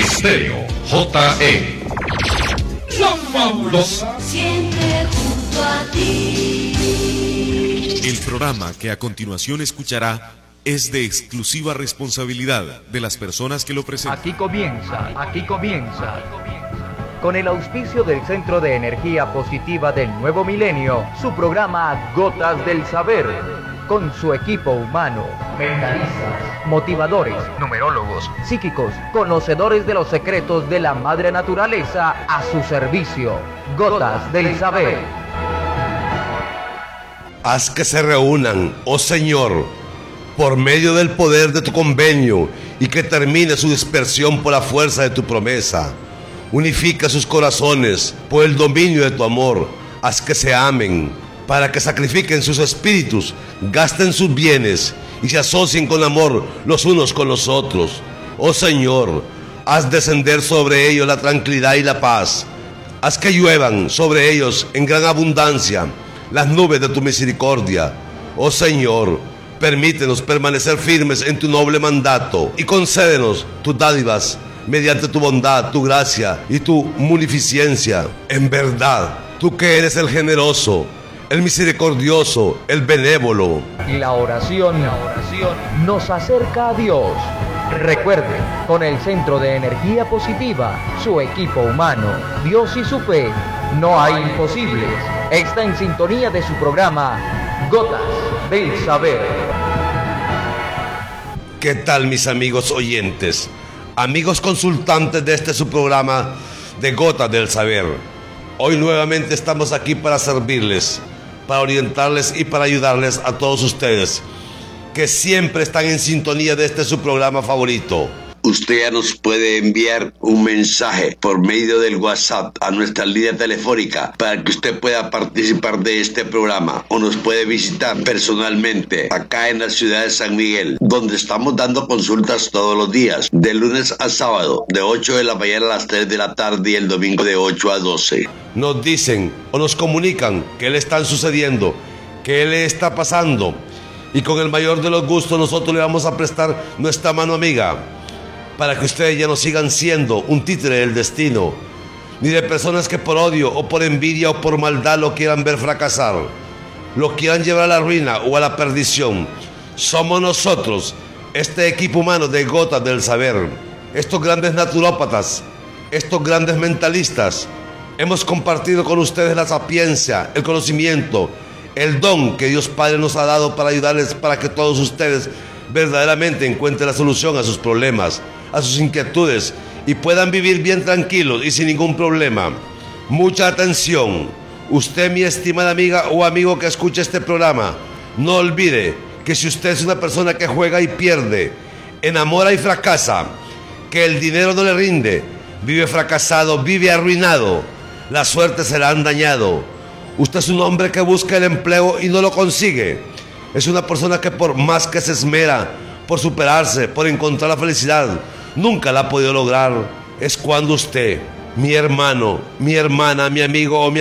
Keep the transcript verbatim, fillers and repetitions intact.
Estéreo J E. La fabulosa. Siempre junto a ti. El programa que a continuación escuchará es de exclusiva responsabilidad de las personas que lo presentan. Aquí comienza, aquí comienza. Con el auspicio del Centro de Energía Positiva del Nuevo Milenio, su programa Gotas del Saber, con su equipo humano, mentalistas, motivadores, numerólogos, psíquicos, conocedores de los secretos de la madre naturaleza a su servicio. Gotas del Saber. Haz que se reúnan, oh Señor, por medio del poder de tu convenio y que termine su dispersión por la fuerza de tu promesa. Unifica sus corazones por el dominio de tu amor. Haz que se amen, para que sacrifiquen sus espíritus, gasten sus bienes y se asocien con amor los unos con los otros. Oh Señor, haz descender sobre ellos la tranquilidad y la paz. Haz que lluevan sobre ellos en gran abundancia las nubes de tu misericordia. Oh Señor, permítenos permanecer firmes en tu noble mandato y concédenos tus dádivas mediante tu bondad, tu gracia y tu munificencia. En verdad, tú que eres el generoso, el misericordioso, el benévolo. La oración, la oración nos acerca a Dios. Recuerde, con el Centro de Energía Positiva, su equipo humano, Dios y su fe, no hay imposibles. Está en sintonía de su programa Gotas del Saber. ¿Qué tal, mis amigos oyentes? Amigos consultantes de este su programa de Gotas del Saber. Hoy nuevamente estamos aquí para servirles, para orientarles y para ayudarles a todos ustedes que siempre están en sintonía de este su programa favorito. Usted ya nos puede enviar un mensaje por medio del WhatsApp a nuestra línea telefónica para que usted pueda participar de este programa, o nos puede visitar personalmente acá en la ciudad de San Miguel, donde estamos dando consultas todos los días, de lunes a sábado, de ocho de la mañana a las tres de la tarde y el domingo de ocho a doce. Nos dicen o nos comunican qué le están sucediendo, qué le está pasando, y con el mayor de los gustos nosotros le vamos a prestar nuestra mano amiga, para que ustedes ya no sigan siendo un títere del destino, ni de personas que por odio o por envidia o por maldad lo quieran ver fracasar, lo quieran llevar a la ruina o a la perdición. Somos nosotros, este equipo humano de Gotas del Saber, estos grandes naturópatas, estos grandes mentalistas. Hemos compartido con ustedes la sapiencia, el conocimiento, el don que Dios Padre nos ha dado para ayudarles, para que todos ustedes verdaderamente encuentren la solución a sus problemas, a sus inquietudes, y puedan vivir bien tranquilos y sin ningún problema. Mucha atención. Usted, mi estimada amiga o amigo que escucha este programa, no olvide que si usted es una persona que juega y pierde, enamora y fracasa, que el dinero no le rinde, vive fracasado, vive arruinado, la suerte se la han dañado. Usted es un hombre que busca el empleo y no lo consigue. Es una persona que por más que se esmera por superarse, por encontrar la felicidad, nunca la ha podido lograr. Es cuando usted, mi hermano, mi hermana, mi amigo o mi